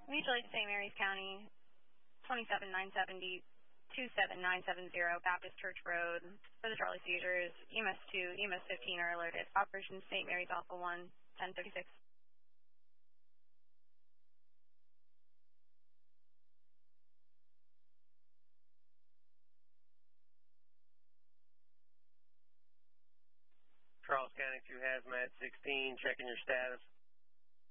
Mutual Aid St. Mary's County, 27970, 27970 Baptist Church Road for the Charlie seizures. EMS 2, EMS 15 are alerted. Operation St. Mary's Alpha 1, 1036. Charles County 2 Hazmat 16, checking your status.